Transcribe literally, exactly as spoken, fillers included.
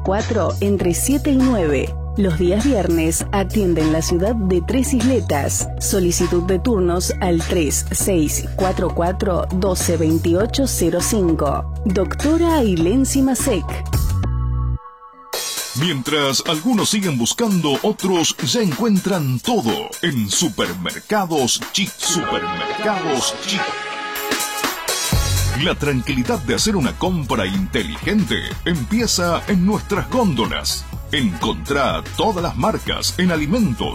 cuatro entre siete y nueve. Los días viernes atienden la ciudad de Tres Isletas. Solicitud de turnos al tres seis cuatro cuatro uno dos dos ocho cero cinco. Doctora Ailén Simasek. Mientras algunos siguen buscando, otros ya encuentran todo en Supermercados Chic. Supermercados Chic. La tranquilidad de hacer una compra inteligente empieza en nuestras góndolas. Encontrá todas las marcas en alimentos,